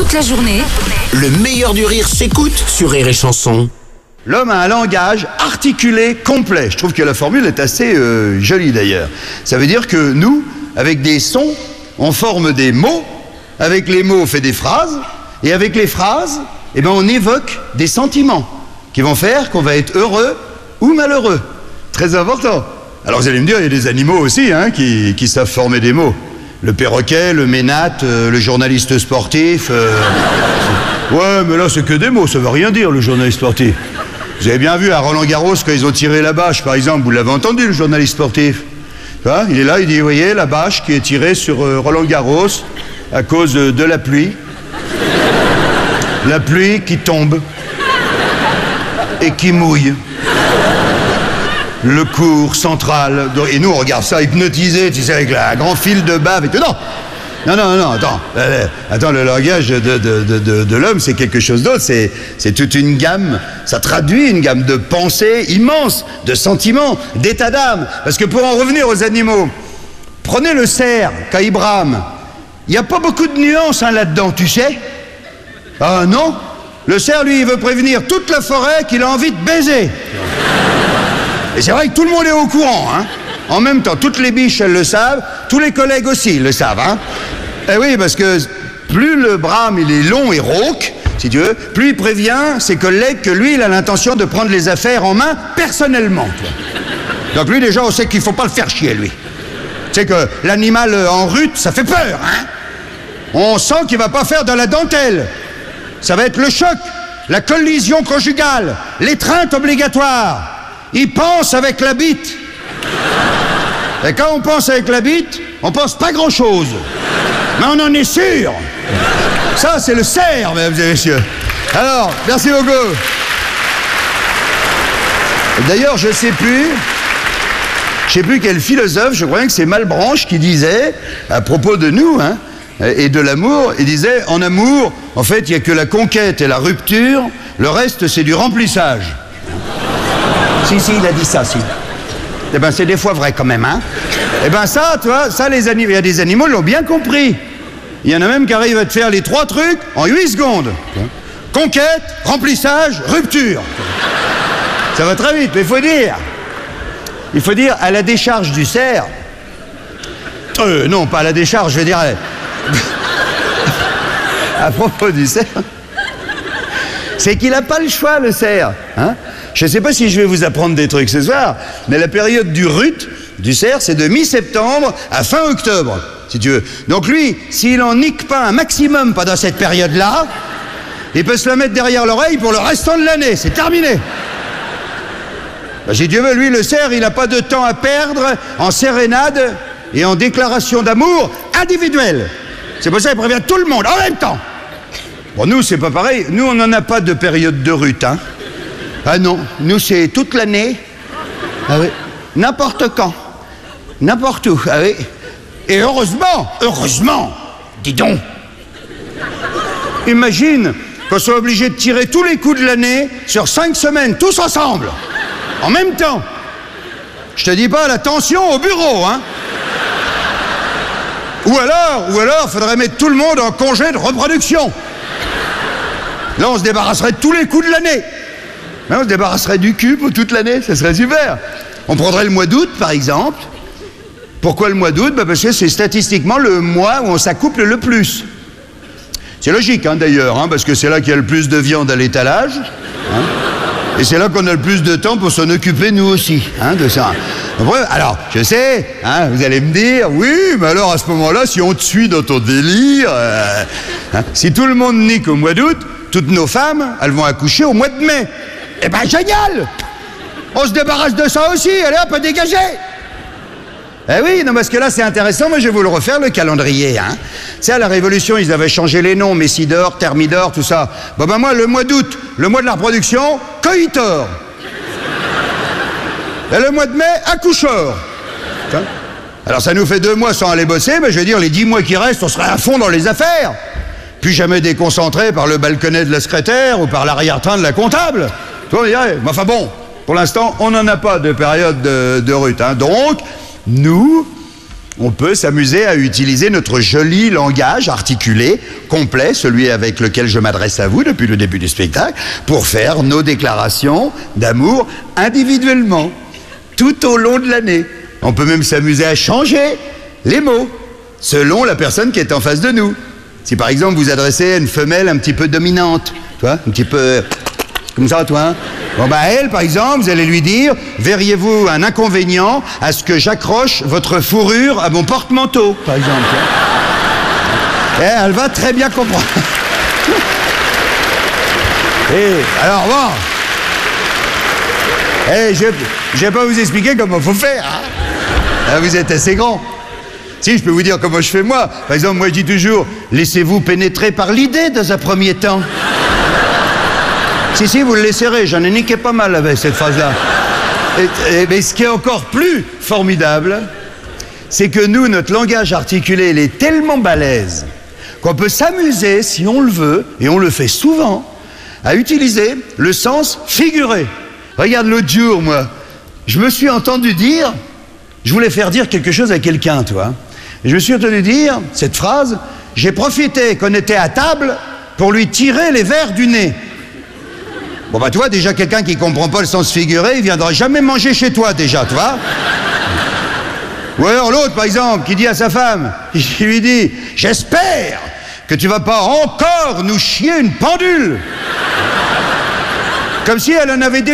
Toute la journée, Le meilleur du rire s'écoute sur Rire et Chanson. L'homme a un langage articulé complet. Je trouve que la formule est assez jolie d'ailleurs. Ça veut dire que nous, avec des sons, on forme des mots. Avec les mots, on fait des phrases. Et avec les phrases, on évoque des sentiments qui vont faire qu'on va être heureux ou malheureux. Très important. Alors vous allez me dire, il y a des animaux aussi qui savent former des mots. Le perroquet, le ménate, le journaliste sportif. Ouais, mais là, c'est que des mots, ça veut rien dire, le journaliste sportif. Vous avez bien vu à Roland-Garros, quand ils ont tiré la bâche, par exemple, vous l'avez entendu, le journaliste sportif. Il est là, il dit, vous voyez, la bâche qui est tirée sur Roland-Garros à cause de la pluie. La pluie qui tombe et qui mouille. Le cours central. Et nous, on regarde ça hypnotisé, tu sais, avec un grand fil de bave et tout. Non, attends. Attends, le langage de l'homme, c'est quelque chose d'autre. C'est toute une gamme. Ça traduit une gamme de pensées immense, de sentiments, d'états d'âme. Parce que pour en revenir aux animaux, prenez le cerf, quand il brame. Il n'y a pas beaucoup de nuances là-dedans, tu sais. Ah non. Le cerf, lui, il veut prévenir toute la forêt qu'il a envie de baiser. Et c'est vrai que tout le monde est au courant, En même temps, toutes les biches, elles le savent, tous les collègues aussi le savent, Eh oui, parce que plus le brame, il est long et rauque, si tu veux, plus il prévient ses collègues que lui, il a l'intention de prendre les affaires en main personnellement. Donc lui, déjà, on sait qu'il ne faut pas le faire chier, lui. Tu sais que l'animal en rut, ça fait peur, On sent qu'il va pas faire de la dentelle. Ça va être le choc, la collision conjugale, l'étreinte obligatoire. Il pense avec la bite. Et quand on pense avec la bite, on pense pas grand-chose. Mais on en est sûr. Ça, c'est le cerf, mesdames et messieurs. Alors, merci beaucoup. D'ailleurs, je sais plus quel philosophe, je crois que c'est Malebranche qui disait, à propos de nous, et de l'amour, il disait, en amour, en fait, il n'y a que la conquête et la rupture, le reste, c'est du remplissage. Si, il a dit ça, si. C'est des fois vrai quand même, ça, tu vois, ça, il y a des animaux qui l'ont bien compris. Il y en a même qui arrivent à te faire les 3 trucs en 8 secondes. Conquête, remplissage, rupture. Ça va très vite, mais il faut dire, à la décharge du cerf, non, pas à la décharge, je veux dire, à propos du cerf, c'est qu'il n'a pas le choix, le cerf, Je ne sais pas si je vais vous apprendre des trucs ce soir, mais la période du rut, du cerf, c'est de mi-septembre à fin octobre, si tu veux. Donc lui, s'il en nique pas un maximum pendant cette période-là, il peut se la mettre derrière l'oreille pour le restant de l'année, c'est terminé. Si Dieu veut, lui, le cerf, il n'a pas de temps à perdre en sérénade et en déclaration d'amour individuelle. C'est pour ça qu'il prévient tout le monde en même temps. Bon, nous, c'est pas pareil. Nous, on n'en a pas de période de rut, Ah non, nous c'est toute l'année, oui, n'importe quand, n'importe où, oui. Et heureusement, dis donc. Imagine qu'on soit obligé de tirer tous les coups de l'année sur 5 semaines, tous ensemble, en même temps. Je te dis pas la tension au bureau, Ou alors, faudrait mettre tout le monde en congé de reproduction. Là, on se débarrasserait de tous les coups de l'année. On se débarrasserait du cul pour toute l'année, ça serait super. On prendrait le mois d'août, par exemple. Pourquoi le mois d'août ? Parce que c'est statistiquement le mois où on s'accouple le plus. C'est logique, d'ailleurs, parce que c'est là qu'il y a le plus de viande à l'étalage. Et c'est là qu'on a le plus de temps pour s'en occuper, nous aussi, de ça. Alors, je sais, vous allez me dire, oui, mais alors à ce moment-là, si on te suit dans ton délire, si tout le monde nique au mois d'août, toutes nos femmes, elles vont accoucher au mois de mai. Eh ben, génial! On se débarrasse de ça aussi, allez hop, dégager! Eh oui, non, parce que là, c'est intéressant, moi je vais vous le refaire, le calendrier, C'est à la Révolution, ils avaient changé les noms, Messidor, Thermidor, tout ça. Moi, le mois d'août, le mois de la reproduction, Coitor. Et le mois de mai, Accoucheur. Alors ça nous fait 2 mois sans aller bosser, mais je veux dire, les 10 mois qui restent, on serait à fond dans les affaires. Plus jamais déconcentré par le balconnet de la secrétaire ou par l'arrière-train de la comptable. Mais enfin bon, pour l'instant, on n'en a pas de période de rut. Donc, nous, on peut s'amuser à utiliser notre joli langage articulé, complet, celui avec lequel je m'adresse à vous depuis le début du spectacle, pour faire nos déclarations d'amour individuellement, tout au long de l'année. On peut même s'amuser à changer les mots, selon la personne qui est en face de nous. Si par exemple vous adressez à une femelle un petit peu dominante, toi, un petit peu comme ça, toi, hein. Bon bah elle, par exemple, vous allez lui dire, verriez-vous un inconvénient à ce que j'accroche votre fourrure à mon porte-manteau, par exemple. Et elle va très bien comprendre. Et alors bon, je vais pas vous expliquer comment faut faire. Hein. Là, vous êtes assez grand. Si, je peux vous dire comment je fais moi. Par exemple, moi je dis toujours, laissez-vous pénétrer par l'idée dans un premier temps. Si, vous le laisserez, j'en ai niqué pas mal avec cette phrase-là. Mais ce qui est encore plus formidable, c'est que nous, notre langage articulé, il est tellement balèze qu'on peut s'amuser, si on le veut, et on le fait souvent, à utiliser le sens figuré. Regarde, l'autre jour, moi, je me suis entendu dire, je voulais faire dire quelque chose à quelqu'un, toi. Et je me suis entendu dire cette phrase, j'ai profité qu'on était à table pour lui tirer les verres du nez. Bon bah tu vois, déjà quelqu'un qui comprend pas le sens figuré, il viendra jamais manger chez toi déjà, tu vois. Ou alors l'autre par exemple, qui dit à sa femme, il lui dit, j'espère que tu vas pas encore nous chier une pendule. Comme si elle en avait déjà